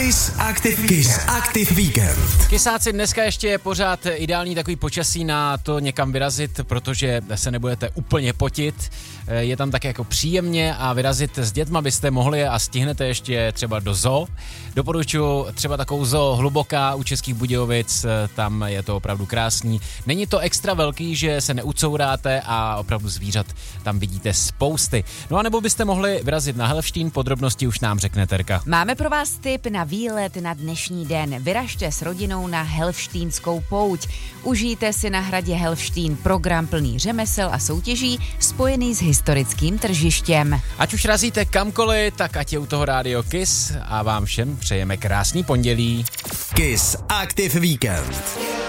Kiss Active Weekend. Kysáci, dneska ještě je pořád ideální takový počasí na to někam vyrazit, protože se nebudete úplně potit. Je tam tak jako příjemně a vyrazit s dětma byste mohli a stihnete ještě třeba do zoo. Doporučuji třeba takovou zoo Hluboká u Českých Budějovic, tam je to opravdu krásný. Není to extra velký, že se neucouráte a opravdu zvířat tam vidíte spousty. No a nebo byste mohli vyrazit na Helfštejn, podrobnosti už nám řekne Terka. Máme pro vás tip na výlet na dnešní den. Vyražte s rodinou na Helfštejnskou pouť. Užijte si na hradě Helfštejn program plný řemesel a soutěží spojený s historickým tržištěm. Ať už razíte kamkoliv, tak ať je u toho rádio Kiss a vám všem přejeme krásný pondělí. Kiss Active Weekend.